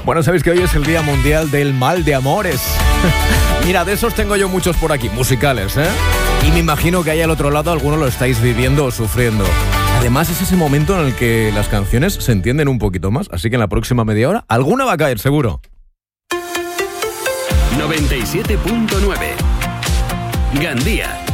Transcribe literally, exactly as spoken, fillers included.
Bueno, sabéis que hoy es el Día Mundial del Mal de Amores. Mira, de esos tengo yo muchos por aquí, musicales, ¿eh? Y me imagino que ahí al otro lado algunos lo estáis viviendo o sufriendo. Además, es ese momento en el que las canciones se entienden un poquito más, así que en la próxima media hora alguna va a caer, seguro. noventa y siete punto nueve Gandía.